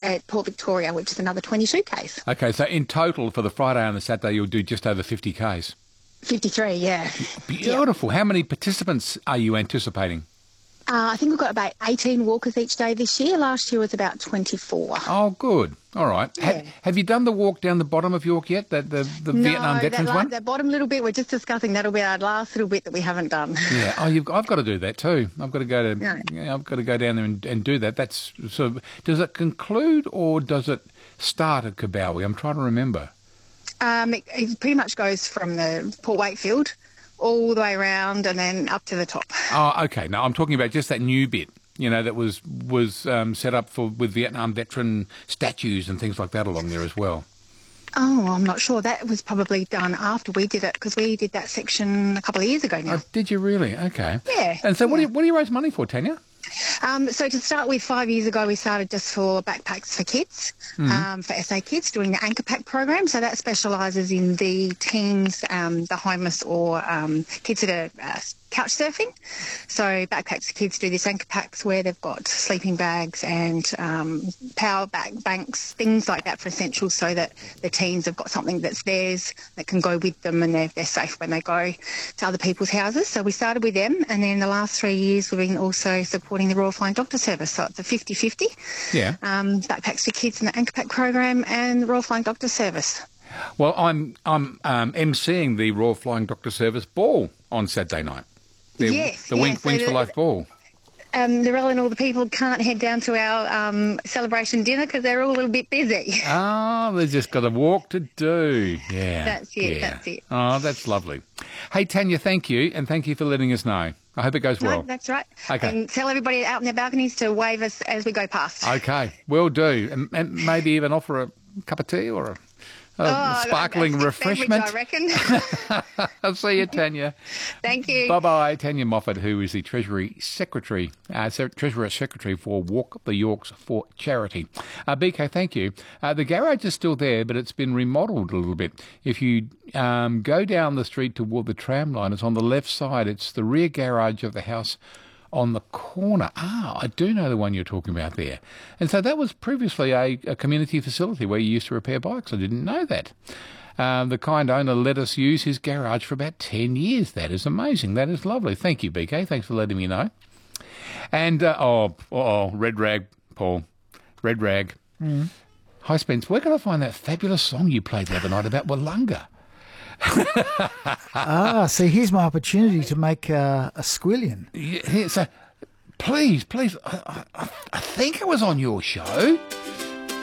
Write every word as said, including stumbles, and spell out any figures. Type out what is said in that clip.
at Port Victoria, which is another twenty-two kays. Okay, so in total for the Friday and the Saturday, you'll do just over fifty kays. fifty-three, yeah. Beautiful. Yep. How many participants are you anticipating? Uh, I think we've got about eighteen walkers each day this year. Last year was about twenty-four. Oh, good. All right. Yeah. Have, have you done the walk down the bottom of York yet, the, the, the no, Vietnam Veterans that, one? No, that bottom little bit, we're just discussing. That'll be our last little bit that we haven't done. Yeah. Oh, you've, I've got to do that too. I've got to go to. No. Yeah, I've got to go down there and, and do that. That's sort of. Does it conclude or does it start at Kabowie? I'm trying to remember. Um, it, it pretty much goes from the Port Wakefield all the way around and then up to the top. Oh, okay. No, I'm talking about just that new bit, you know, that was was um, set up for with Vietnam veteran statues and things like that along there as well. Oh, I'm not sure. That was probably done after we did it because we did that section a couple of years ago now. Oh, did you really? Okay. Yeah. And so yeah. what do you what do you raise money for, Tanya? Um, so to start with, five years ago, we started just for backpacks for kids, mm-hmm. um, for S A Kids, doing the Anchor Pack program. So that specialises in the teens, um, the homeless or um, kids that are uh, couch surfing. So Backpacks for Kids do this Anchor Packs where they've got sleeping bags and um, power back banks, things like that for essentials so that the teens have got something that's theirs that can go with them and they're, they're safe when they go to other people's houses. So we started with them, and then the last three years we've been also supporting the Royal Flying Doctor Service. So it's a fifty-fifty. Yeah. Um, Backpacks for Kids and the Anchor Pack program and the Royal Flying Doctor Service. Well, I'm I'm um, emceeing the Royal Flying Doctor Service ball on Saturday night. The, yes, the yes. Wings, So Wings the, for Life ball. Um, Narelle and all the people can't head down to our um, celebration dinner because they're all a little bit busy. Oh, they've just got a walk to do. Yeah. That's it, yeah. that's it. Oh, that's lovely. Hey, Tanya, thank you, and thank you for letting us know. I hope it goes well. No, that's right. Okay. And tell everybody out in their balconies to wave us as we go past. Okay, will do. And, and maybe even offer a cup of tea or a... A oh, sparkling a refreshment. Beverage, I reckon. I'll see you, Tanya. Thank you. Bye-bye. Tanya Moffat, who is the Treasury Secretary, uh, Treasurer Secretary for Walk the Yorks for Charity. Uh, B K, thank you. Uh, the garage is still there, but it's been remodelled a little bit. If you um, go down the street toward the tram line, it's on the left side. It's the rear garage of the house on the corner. Ah, I do know the one you're talking about there. And so that was previously a, a community facility where you used to repair bikes. I didn't know that. Um, the kind owner let us use his garage for about ten years. That is amazing. That is lovely. Thank you, B K. Thanks for letting me know. And, uh, oh, oh, Red Rag, Paul. Red Rag. Mm. Hi, Spence. Where can I find that fabulous song you played the other night about Wollonga? ah, see, here's my opportunity to make uh, a squillion. Yeah, so, please, please, I, I, I think it was on your show.